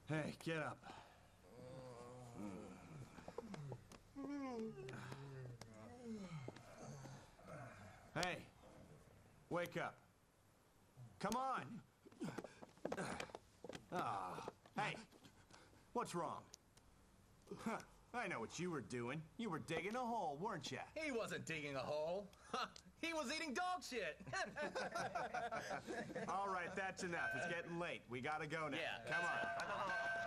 Hey, get up. Hey, wake up. Come on. Hey, what's wrong? Huh, I know what you were doing. You were digging a hole, weren't you? He wasn't digging a hole. He was eating dog shit. All right, that's enough. It's getting late. We gotta go now. Yeah. Come on.